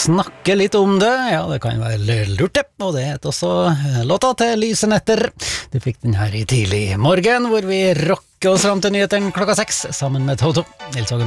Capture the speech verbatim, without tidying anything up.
snakke litt om det. Ja, det kan være lurt det, og det heter også låta til Lyse netter. Du fikk den her i tidlig morgen, hvor vi rocker oss fram til nyheten klokka seks, sammen med Toto. Nils Hagen